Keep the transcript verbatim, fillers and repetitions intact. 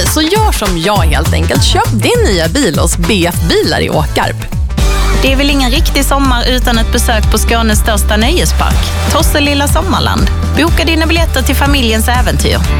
Så gör som jag helt enkelt. Köp din nya bil hos B F Bilar i Åkarp. Det är väl ingen riktig sommar utan ett besök på Skånes största nöjespark, Tosselilla Sommarland. Boka dina biljetter till familjens äventyr